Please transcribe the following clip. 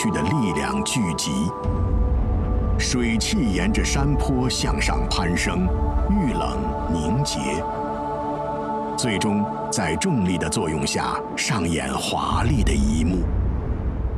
去的力量聚集，水汽沿着山坡向上攀升，遇冷凝结，最终在重力的作用下上演华丽的一幕。